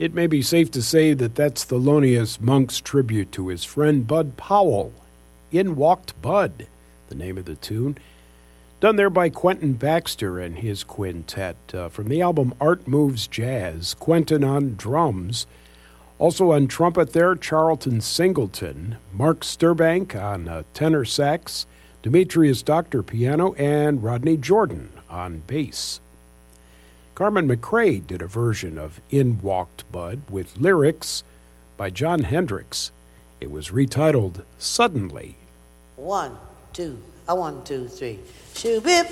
It may be safe to say that that's Thelonious Monk's tribute to his friend Bud Powell. In Walked Bud, the name of the tune. Done there by Quentin Baxter and his quintet from the album Art Moves Jazz. Quentin on drums. Also on trumpet there, Charlton Singleton. Mark Sturbank on tenor sax. Demetrius Doctor piano, and Rodney Jordan on bass. Carmen McRae did a version of In Walked Bud with lyrics by John Hendricks. It was retitled Suddenly. 1, 2, 1, 2, 3. Shoo bip